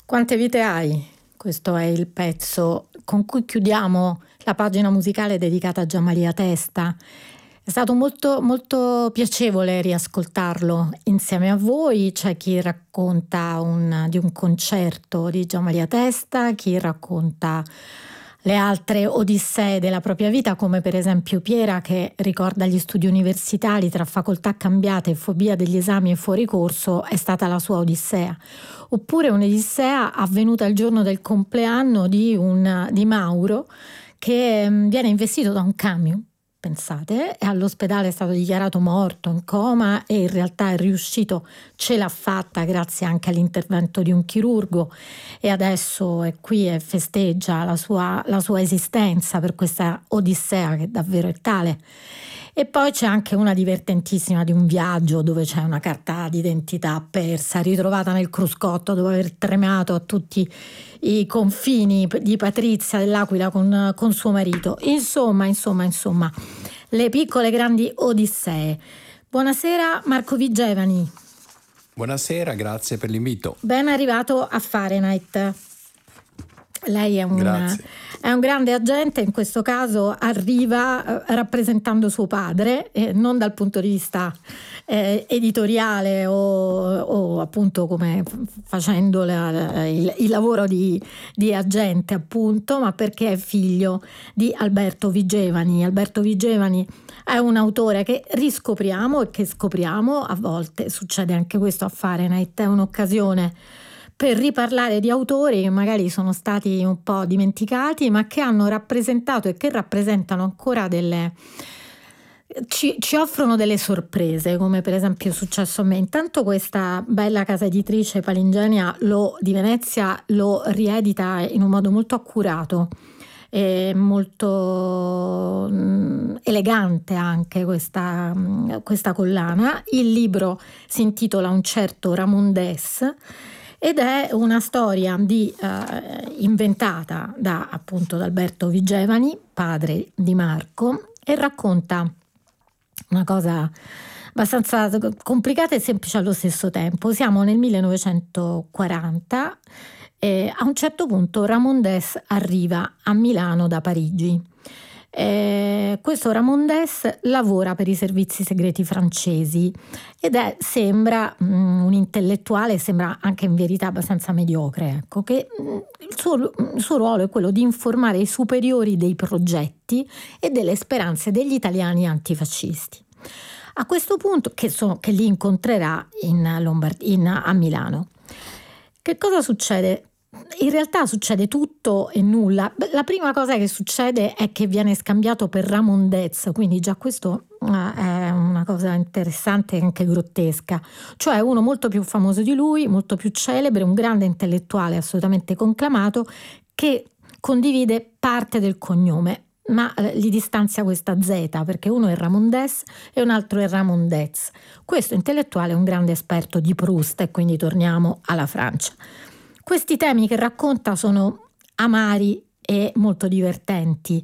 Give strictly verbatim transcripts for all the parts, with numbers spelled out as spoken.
Quante vite hai? Questo è il pezzo con cui chiudiamo la pagina musicale dedicata a Gianmaria Testa. È stato molto, molto piacevole riascoltarlo insieme a voi. C'è chi racconta un, di un concerto di Gianmaria Testa, chi racconta le altre odissee della propria vita, come per esempio Piera, che ricorda gli studi universitari tra facoltà cambiate e fobia degli esami e fuori corso è stata la sua odissea. Oppure un'odissea avvenuta il giorno del compleanno di, un, di Mauro, che viene investito da un camion. Pensate, e all'ospedale è stato dichiarato morto, in coma, e in realtà è riuscito, ce l'ha fatta grazie anche all'intervento di un chirurgo, e adesso è qui e festeggia la sua, la sua esistenza per questa odissea che davvero è tale. E poi c'è anche una divertentissima di un viaggio dove c'è una carta d'identità persa, ritrovata nel cruscotto dopo aver tremato a tutti i confini di Patrizia dell'Aquila con, con suo marito. Insomma, insomma, insomma, le piccole grandi odissee. Buonasera Marco Vigevani. Buonasera, grazie per l'invito. Ben arrivato a Fahrenheit. Lei è un, è un grande agente, in questo caso arriva eh, rappresentando suo padre, eh, non dal punto di vista eh, editoriale o, o appunto come facendo la, la, il, il lavoro di, di agente, appunto, ma perché è figlio di Alberto Vigevani. Alberto Vigevani è un autore che riscopriamo e che scopriamo, a volte succede anche questo a Fahrenheit, è un'occasione per riparlare di autori che magari sono stati un po' dimenticati, ma che hanno rappresentato e che rappresentano ancora delle... Ci, ci offrono delle sorprese, come per esempio è successo a me. Intanto questa bella casa editrice Palingenia lo, di Venezia lo riedita in un modo molto accurato e molto mh, elegante anche questa, mh, questa collana. Il libro si intitola Un certo Ramondès ed è una storia di, eh, inventata da appunto da Alberto Vigevani, padre di Marco, e racconta una cosa abbastanza complicata e semplice allo stesso tempo. Siamo nel millenovecentoquaranta e a un certo punto Ramondès arriva a Milano da Parigi. Eh, questo Ramondès lavora per i servizi segreti francesi ed è, sembra mh, un intellettuale, sembra anche in verità abbastanza mediocre, ecco, che mh, il, suo, il suo ruolo è quello di informare i superiori dei progetti e delle speranze degli italiani antifascisti. A questo punto, che, sono, che li incontrerà in Lombard- in, a Milano. Che cosa succede? In realtà succede tutto e nulla. La prima cosa che succede è che viene scambiato per Ramondez, quindi già questo è una cosa interessante e anche grottesca, cioè uno molto più famoso di lui, molto più celebre, un grande intellettuale assolutamente conclamato che condivide parte del cognome, ma gli distanzia questa Z, perché uno è Ramondès e un altro è Ramondez. Questo intellettuale è un grande esperto di Proust e quindi torniamo alla Francia. Questi temi che racconta sono amari e molto divertenti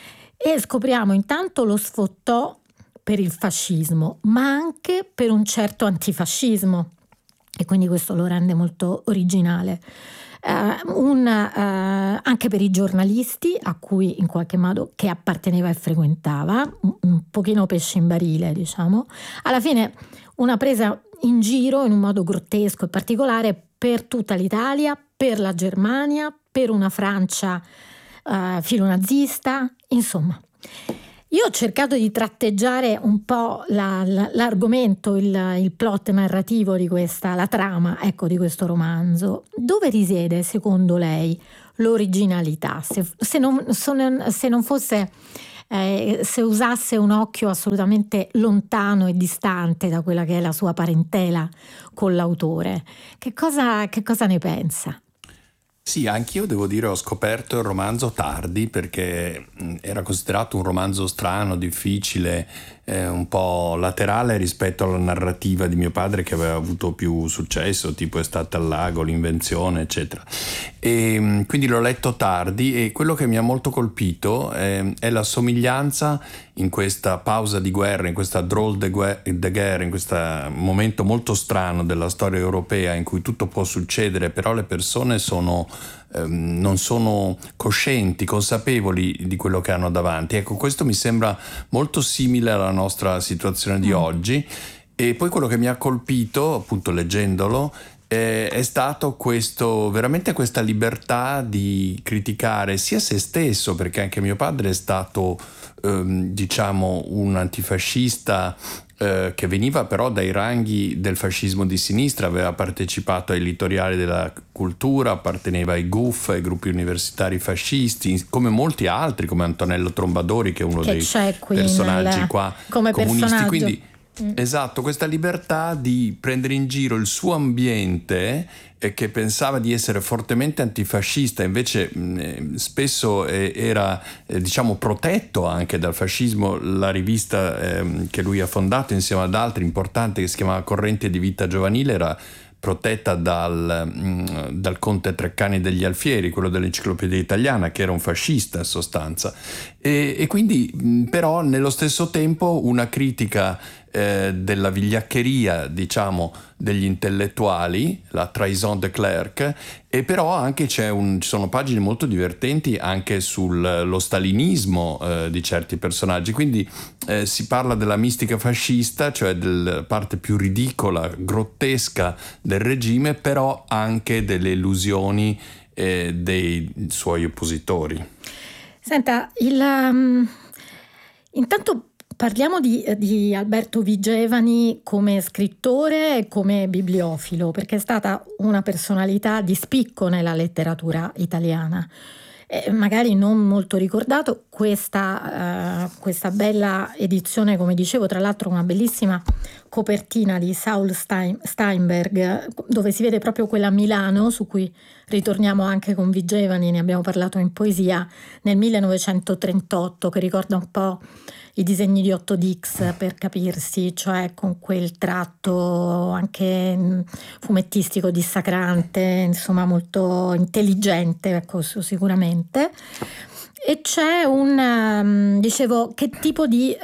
e scopriamo intanto lo sfottò per il fascismo, ma anche per un certo antifascismo, e quindi questo lo rende molto originale. Uh, un, uh, anche per i giornalisti a cui in qualche modo che apparteneva e frequentava, un, un pochino pesce in barile, diciamo. Alla fine una presa in giro in un modo grottesco e particolare per tutta l'Italia, per la Germania, per una Francia uh, filonazista, insomma. Io ho cercato di tratteggiare un po' la, la, l'argomento, il, il plot narrativo di questa, la trama, ecco, di questo romanzo. Dove risiede, secondo lei, l'originalità? Se, se, non, se non fosse, eh, se usasse un occhio assolutamente lontano e distante da quella che è la sua parentela con l'autore, che cosa, che cosa ne pensa? Sì, anch'io devo dire ho scoperto il romanzo tardi perché mh, era considerato un romanzo strano, difficile, eh, un po' laterale rispetto alla narrativa di mio padre che aveva avuto più successo, tipo Estate al lago, L'invenzione, eccetera. E mh, quindi l'ho letto tardi e quello che mi ha molto colpito eh, è la somiglianza in questa pausa di guerra, in questa drôle de guerre, de guerre, in questo momento molto strano della storia europea in cui tutto può succedere, però le persone sono ehm, non sono coscienti, consapevoli di quello che hanno davanti. Ecco, questo mi sembra molto simile alla nostra situazione di mm. oggi. E poi quello che mi ha colpito, appunto leggendolo, eh, è stato questo, veramente questa libertà di criticare sia se stesso, perché anche mio padre è stato ehm, diciamo un antifascista eh, che veniva però dai ranghi del fascismo di sinistra, aveva partecipato ai litoriali della cultura, apparteneva ai G U F, ai gruppi universitari fascisti, come molti altri, come Antonello Trombadori, che è uno che dei personaggi nel... qua come comunisti. Personaggio. Quindi mm. esatto, questa libertà di prendere in giro il suo ambiente e che pensava di essere fortemente antifascista, invece mh, spesso eh, era eh, diciamo protetto anche dal fascismo. La rivista eh, che lui ha fondato insieme ad altri importanti, che si chiamava Corrente di Vita Giovanile, era protetta dal, mh, dal conte Treccani degli Alfieri, quello dell'Enciclopedia Italiana, che era un fascista in sostanza. E, e quindi mh, però nello stesso tempo una critica eh, della vigliaccheria, diciamo, degli intellettuali, la trahison de clerc, e però anche c'è un, ci sono pagine molto divertenti anche sullo stalinismo eh, di certi personaggi. Quindi eh, si parla della mistica fascista, cioè della parte più ridicola, grottesca del regime, però anche delle illusioni eh, dei suoi oppositori. Senta, il, um, intanto parliamo di, di Alberto Vigevani come scrittore e come bibliofilo, perché è stata una personalità di spicco nella letteratura italiana. E magari non molto ricordato, questa, uh, questa bella edizione, come dicevo, tra l'altro una bellissima copertina di Saul Stein, Steinberg, dove si vede proprio quella Milano, su cui ritorniamo anche con Vigevani, ne abbiamo parlato in poesia, nel millenovecentotrentotto, che ricorda un po' i disegni di Otto Dix, per capirsi, cioè con quel tratto anche fumettistico dissacrante, insomma molto intelligente, ecco, sicuramente. E c'è un, um, dicevo, che tipo di,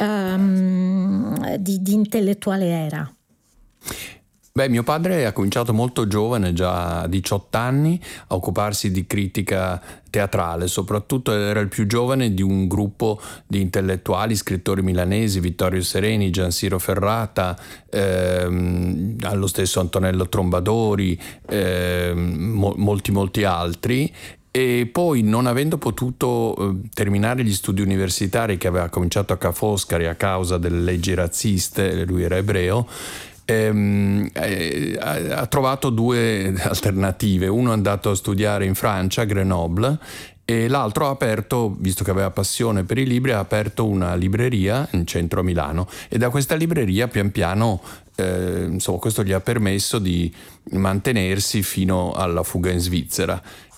um, di, di intellettuale era? Beh, mio padre ha cominciato molto giovane, già a diciotto anni, a occuparsi di critica teatrale. Soprattutto era il più giovane di un gruppo di intellettuali, scrittori milanesi, Vittorio Sereni, Gian Siro Ferrata, ehm, allo stesso Antonello Trombadori, ehm, mo- molti molti altri. E poi, non avendo potuto eh, terminare gli studi universitari che aveva cominciato a Ca' Foscari a causa delle leggi razziste, lui era ebreo, ehm, eh, ha trovato due alternative. Uno è andato a studiare in Francia, a Grenoble, e l'altro ha aperto, visto che aveva passione per i libri, ha aperto una libreria in centro a Milano, e da questa libreria pian piano eh, insomma questo gli ha permesso di mantenersi fino alla fuga in Svizzera.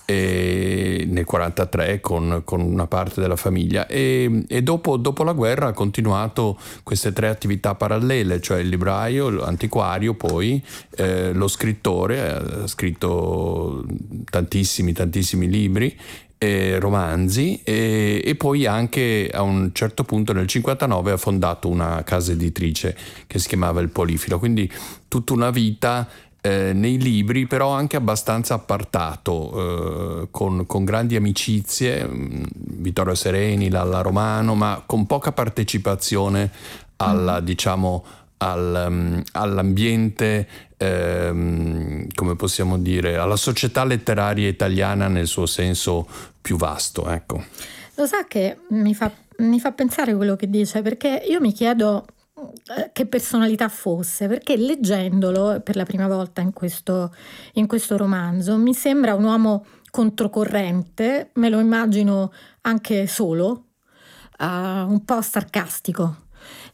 E nel quarantatré con, con una parte della famiglia, e, e dopo, dopo la guerra ha continuato queste tre attività parallele, cioè il libraio, l'antiquario, poi eh, lo scrittore, ha scritto tantissimi tantissimi libri, eh, romanzi, e, e poi anche a un certo punto nel cinquantanove ha fondato una casa editrice che si chiamava Il Polifilo, quindi tutta una vita Eh, nei libri, però anche abbastanza appartato, eh, con, con grandi amicizie, Vittorio Sereni, Lalla Romano, ma con poca partecipazione alla, mm. diciamo, al, um, all'ambiente, ehm, come possiamo dire, alla società letteraria italiana nel suo senso più vasto, ecco. Lo sa che mi fa, mi fa pensare quello che dice, perché io mi chiedo che personalità fosse, perché leggendolo per la prima volta in questo, in questo romanzo mi sembra un uomo controcorrente, me lo immagino anche solo, uh, un po' sarcastico,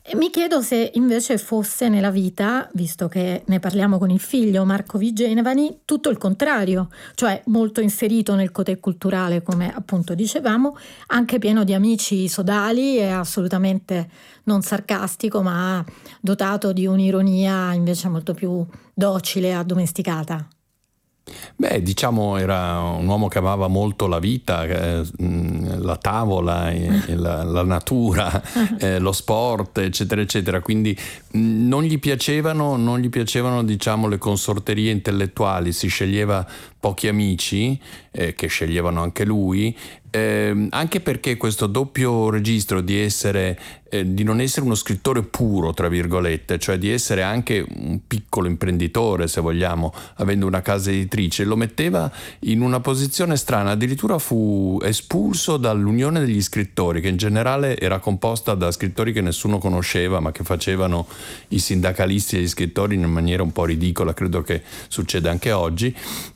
E mi chiedo se invece fosse nella vita, visto che ne parliamo con il figlio Marco Vigevani, tutto il contrario, cioè molto inserito nel cotè culturale, come appunto dicevamo, anche pieno di amici sodali e assolutamente non sarcastico, ma dotato di un'ironia invece molto più docile e addomesticata. Beh, diciamo era un uomo che amava molto la vita, eh, la tavola, eh, la, la natura, eh, lo sport, eccetera, eccetera. Quindi mh, non gli piacevano, non gli piacevano, diciamo, le consorterie intellettuali. Si sceglieva pochi amici, eh, che sceglievano anche lui. Eh, anche perché questo doppio registro di essere eh, di non essere uno scrittore puro, tra virgolette, cioè di essere anche un piccolo imprenditore, se vogliamo, avendo una casa editrice, lo metteva in una posizione strana. Addirittura fu espulso dall'Unione degli Scrittori, che in generale era composta da scrittori che nessuno conosceva, ma che facevano i sindacalisti degli scrittori in maniera un po' ridicola. Credo che succeda anche oggi.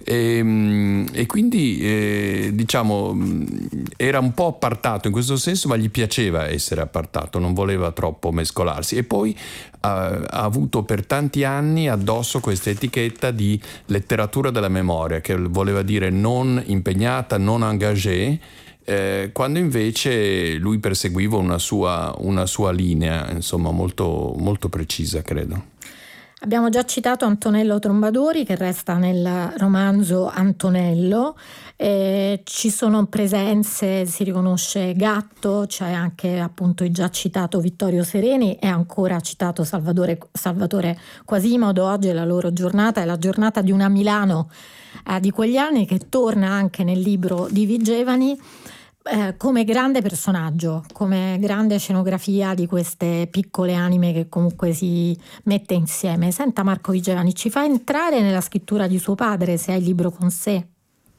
E, e quindi eh, diciamo era un po' appartato in questo senso, ma gli piaceva essere appartato, non voleva troppo mescolarsi. E poi ha, ha avuto per tanti anni addosso questa etichetta di letteratura della memoria, che voleva dire non impegnata, non engagée, eh, quando invece lui perseguiva una sua, una sua linea, insomma, molto, molto precisa, credo. Abbiamo già citato Antonello Trombadori, che resta nel romanzo Antonello. Eh, ci sono presenze, si riconosce Gatto, c'è anche appunto il già citato Vittorio Sereni e ancora citato Salvatore, Salvatore Quasimodo. Oggi è la loro giornata, è la giornata di una Milano eh, di quegli anni, che torna anche nel libro di Vigevani Eh, come grande personaggio, come grande scenografia di queste piccole anime che comunque si mette insieme. Senta Marco Vigevani, ci fa entrare nella scrittura di suo padre, se ha il libro con sé?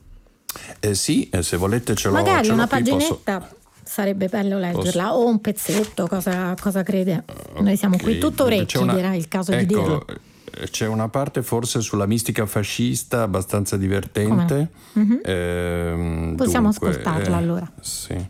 Eh sì, se volete ce l'ho. Magari ce una l'ho qui, paginetta posso... sarebbe bello leggerla, posso... o un pezzetto, cosa, cosa crede? Noi siamo okay. qui tutto orecchi, una... dirà il caso ecco, di dirlo. C'è una parte forse sulla mistica fascista abbastanza divertente. No? Mm-hmm. Eh, Possiamo dunque, ascoltarla eh, allora. Sì.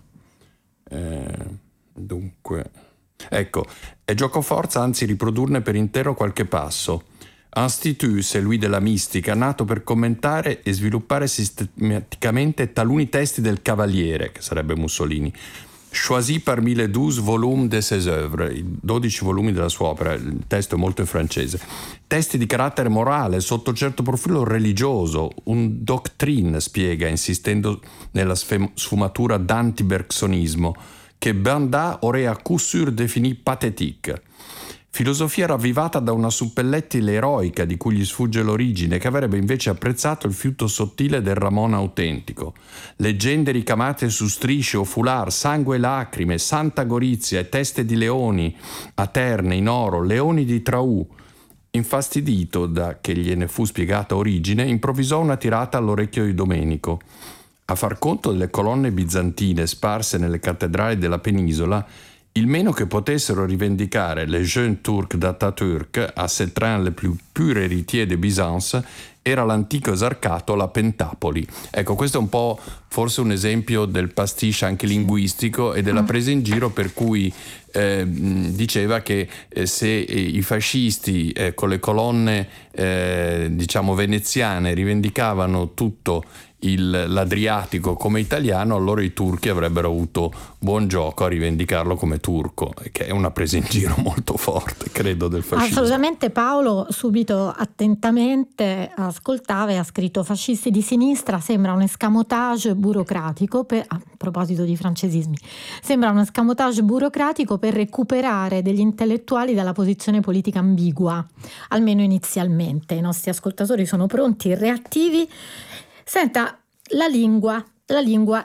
Eh, dunque, ecco, è giocoforza anzi riprodurne per intero qualche passo. Institut, celui della mistica, nato per commentare e sviluppare sistematicamente taluni testi del Cavaliere, che sarebbe Mussolini, choisi parmi les douze volumes de ses œuvres, i dodici volumi della sua opera. Il testo è molto in francese. Testi di carattere morale, sotto certo profilo religioso, un doctrine, spiega, insistendo nella sfumatura d'anti-bergsonismo, che Benda aurait à coup sûr défini pathétique. Filosofia ravvivata da una suppellettile eroica di cui gli sfugge l'origine, che avrebbe invece apprezzato il fiuto sottile del Ramon autentico. Leggende ricamate su strisce o foulard, sangue e lacrime, Santa Gorizia e teste di leoni, aterne in oro, leoni di Traù. Infastidito da che gliene fu spiegata origine, improvvisò una tirata all'orecchio di Domenico. A far conto delle colonne bizantine sparse nelle cattedrali della penisola, il meno che potessero rivendicare les jeunes turcs d'Atatürk à ses trains les plus pure héritiers de Byzance era l'antico esarcato, la Pentapoli. Ecco, questo è un po' forse un esempio del pastiche anche linguistico e della presa in giro, per cui eh, diceva che eh, se i fascisti eh, con le colonne eh, diciamo veneziane rivendicavano tutto il, l'Adriatico come italiano, allora i turchi avrebbero avuto buon gioco a rivendicarlo come turco, che è una presa in giro molto forte, credo, del fascismo. Assolutamente. Paolo subito attentamente ascoltava e ha scritto: fascisti di sinistra, sembra un escamotage burocratico per, a proposito di francesismi, sembra un escamotage burocratico per recuperare degli intellettuali dalla posizione politica ambigua, almeno inizialmente. I nostri ascoltatori sono pronti e reattivi. Senta, la lingua, la lingua,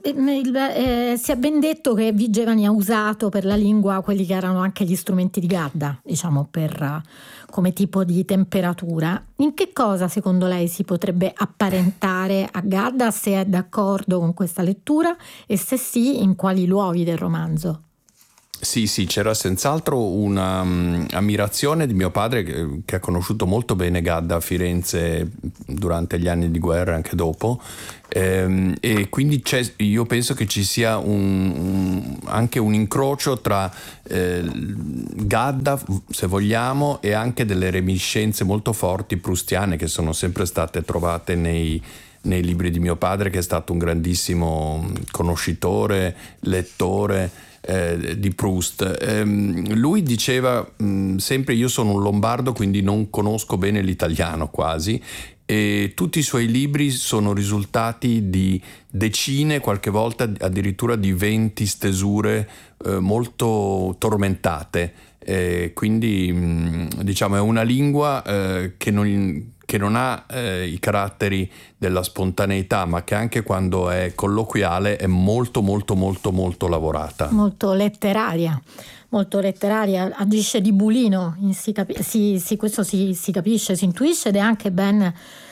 eh, si è ben detto che Vigevani ha usato per la lingua quelli che erano anche gli strumenti di Gadda, diciamo, per come tipo di temperatura. In che cosa secondo lei si potrebbe apparentare a Gadda, se è d'accordo con questa lettura, e se sì, in quali luoghi del romanzo? Sì, sì, c'era senz'altro una um, ammirazione di mio padre che, che ha conosciuto molto bene Gadda a Firenze durante gli anni di guerra e anche dopo, ehm, e quindi c'è, io penso che ci sia un, un, anche un incrocio tra eh, Gadda, se vogliamo, e anche delle reminiscenze molto forti proustiane che sono sempre state trovate nei nei libri di mio padre, che è stato un grandissimo conoscitore, lettore eh, di Proust. Ehm, lui diceva mh, sempre: io sono un lombardo, quindi non conosco bene l'italiano quasi, e tutti i suoi libri sono risultati di decine, qualche volta addirittura di venti stesure eh, molto tormentate. Eh, quindi mh, diciamo è una lingua eh, che non che non ha eh, i caratteri della spontaneità, ma che anche quando è colloquiale è molto molto molto molto lavorata. Molto letteraria, molto letteraria, agisce di bulino, si capi- si, si, questo si, si capisce, si intuisce, ed è anche ben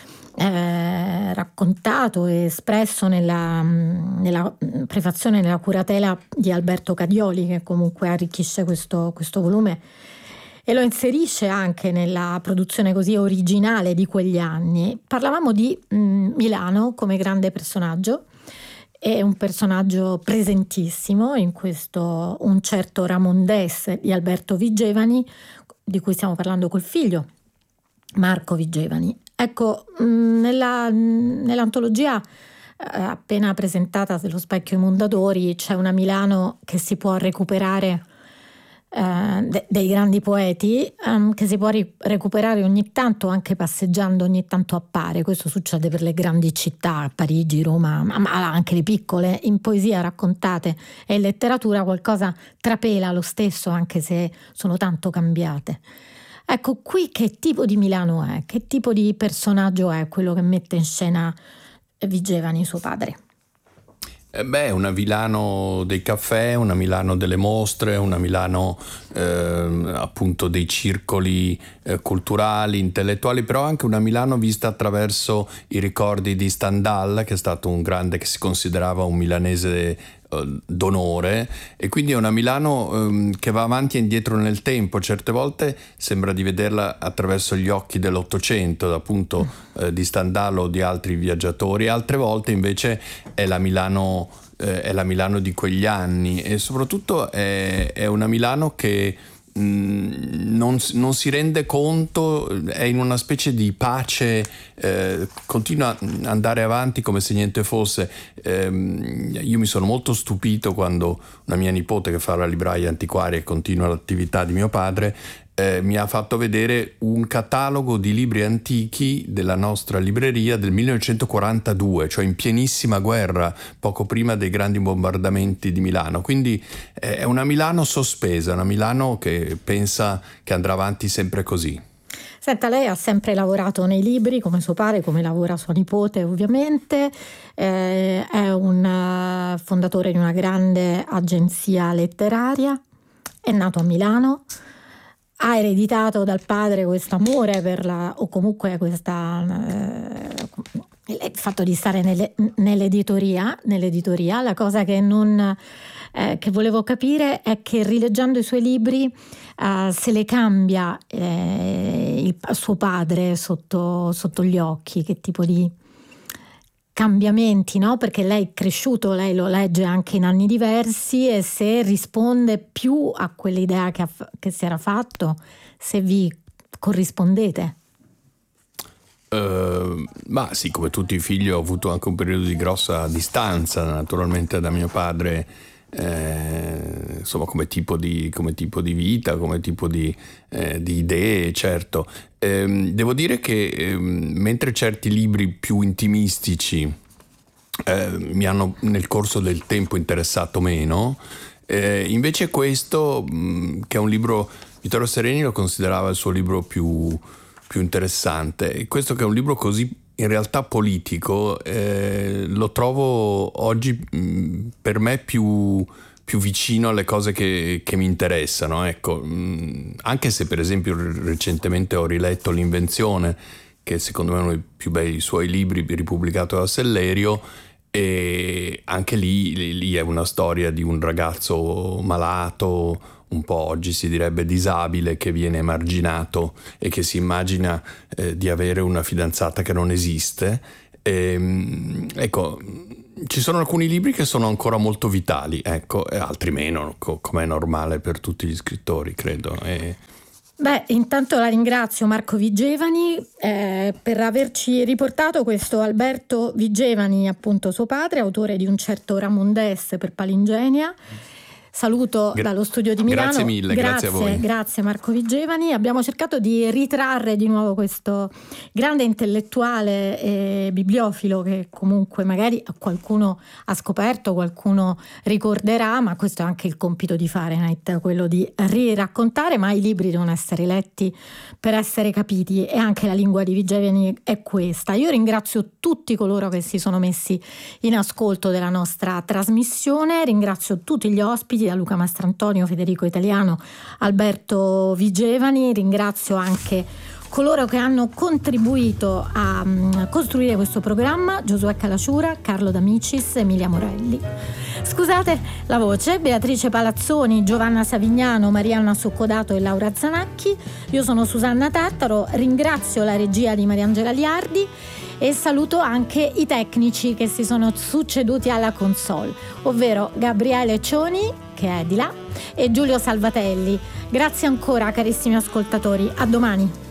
eh, raccontato e espresso nella, nella prefazione, nella curatela di Alberto Cadioli, che comunque arricchisce questo, questo volume e lo inserisce anche nella produzione così originale di quegli anni. Parlavamo di mh, Milano come grande personaggio, è un personaggio presentissimo in questo Un certo Ramondes di Alberto Vigevani, di cui stiamo parlando col figlio Marco Vigevani. Ecco, mh, nella, nell'antologia eh, appena presentata dello Specchio ai Mondadori c'è una Milano che si può recuperare, Uh, de- dei grandi poeti, um, che si può ri- recuperare ogni tanto, anche passeggiando, ogni tanto appare. Questo succede per le grandi città, Parigi, Roma, ma, ma anche le piccole. In poesia raccontate e in letteratura qualcosa trapela lo stesso, anche se sono tanto cambiate. Ecco, qui che tipo di Milano è? Che tipo di personaggio è quello che mette in scena Vigevani, suo padre? Eh beh, una Milano dei caffè, una Milano delle mostre, una Milano eh, appunto dei circoli eh, culturali, intellettuali, però anche una Milano vista attraverso i ricordi di Stendhal, che è stato un grande, che si considerava un milanese eh, d'onore, e quindi è una Milano eh, che va avanti e indietro nel tempo. Certe volte sembra di vederla attraverso gli occhi dell'Ottocento, appunto eh, di Stendhal o di altri viaggiatori, altre volte invece è la Milano eh, è la Milano di quegli anni, e soprattutto è, è una Milano che Non, non si rende conto, è in una specie di pace, eh, continua ad andare avanti come se niente fosse. Eh, io mi sono molto stupito quando una mia nipote, che fa la libraia antiquaria e continua l'attività di mio padre, eh, mi ha fatto vedere un catalogo di libri antichi della nostra libreria del millenovecentoquarantadue, cioè in pienissima guerra, poco prima dei grandi bombardamenti di Milano. Quindi eh, è una Milano sospesa, una Milano che pensa che andrà avanti sempre così. Senta, lei ha sempre lavorato nei libri, come suo padre, come lavora sua nipote ovviamente, eh, è un fondatore di una grande agenzia letteraria, è nato a Milano, ha ereditato dal padre questo amore per la, o comunque questa, eh, il fatto di stare nelle, nell'editoria, nell'editoria. La cosa che non eh, che volevo capire è che, rileggendo i suoi libri, eh, se le cambia eh, il suo padre sotto, sotto gli occhi, che tipo di cambiamenti, no? Perché lei è cresciuto, lei lo legge anche in anni diversi, e se risponde più a quell'idea che, ha, che si era fatto, se vi corrispondete. Uh, ma sì, come tutti i figli ho avuto anche un periodo di grossa distanza naturalmente da mio padre, eh, insomma come tipo di, come tipo di vita, come tipo di, eh, di idee, certo. Eh, devo dire che eh, mentre certi libri più intimistici eh, mi hanno nel corso del tempo interessato meno, eh, invece questo, mh, che è un libro, Vittorio Sereni lo considerava il suo libro più più interessante, e questo che è un libro così in realtà politico, eh, lo trovo oggi mh, per me più, più vicino alle cose che, che mi interessano, ecco. Mh, anche se per esempio recentemente ho riletto L'Invenzione, che secondo me è uno dei più bei suoi libri, ripubblicato da Sellerio, e anche lì, lì è una storia di un ragazzo malato, un po' oggi si direbbe disabile, che viene emarginato e che si immagina eh, di avere una fidanzata che non esiste. E, ecco, ci sono alcuni libri che sono ancora molto vitali, ecco, e altri meno, co- come è normale per tutti gli scrittori, credo. E... Beh, intanto la ringrazio Marco Vigevani eh, per averci riportato questo Alberto Vigevani, appunto suo padre, autore di un certo Ramondes per Palingenia. Saluto Gra- dallo studio di Milano. Grazie mille, grazie, grazie a voi. Grazie Marco Vigevani. Abbiamo cercato di ritrarre di nuovo questo grande intellettuale e bibliofilo che comunque magari qualcuno ha scoperto, qualcuno ricorderà, ma questo è anche il compito di Fahrenheit, quello di riraccontare, ma i libri devono essere letti per essere capiti e anche la lingua di Vigevani è questa. Io ringrazio tutti coloro che si sono messi in ascolto della nostra trasmissione, ringrazio tutti gli ospiti, da Luca Mastrantonio, Federico Italiano, Alberto Vigevani, ringrazio anche coloro che hanno contribuito a um, costruire questo programma: Giosuè Calacciura, Carlo D'Amicis, Emilia Morelli. Scusate la voce, Beatrice Palazzoni, Giovanna Savignano, Marianna Soccodato e Laura Zanacchi. Io sono Susanna Tartaro, ringrazio la regia di Mariangela Liardi e saluto anche i tecnici che si sono succeduti alla console, ovvero Gabriele Cioni, che è di là, e Giulio Salvatelli. Grazie ancora carissimi ascoltatori, a domani.